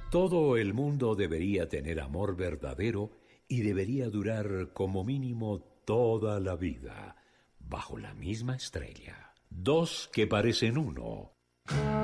Todo el mundo debería tener amor verdadero y debería durar como mínimo toda la vida, bajo la misma estrella. Dos que parecen uno.